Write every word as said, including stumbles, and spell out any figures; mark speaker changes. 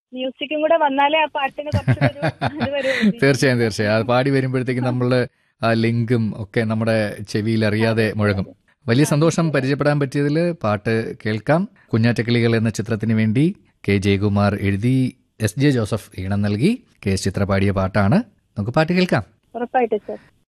Speaker 1: മ്യൂസിക്കും കൂടെ വന്നാലേ ആ പാട്ടിന് കുറച്ചൊരു ഇത് വരുള്ളൂ.
Speaker 2: തീർച്ചയായും തീർച്ചയായും അത് പാടി വരുമ്പോഴത്തേക്കും നമ്മൾ ആ ലിങ്കും ഒക്കെ നമ്മുടെ ചെവിയിൽ അറിയാതെ മുഴങ്ങും. വലിയ സന്തോഷം പരിചയപ്പെടാൻ പറ്റിയതിൽ. പാട്ട് കേൾക്കാം. കുഞ്ഞാറ്റക്കിളികൾ എന്ന ചിത്രത്തിന് വേണ്ടി കെ ജയകുമാർ എഴുതി എസ് ജെ ജോസഫ് ഈണം നൽകി കെ എസ് ചിത്ര പാടിയ പാട്ടാണ്. നമുക്ക് പാട്ട് കേൾക്കാം.
Speaker 1: ഉറപ്പായിട്ടും സർ.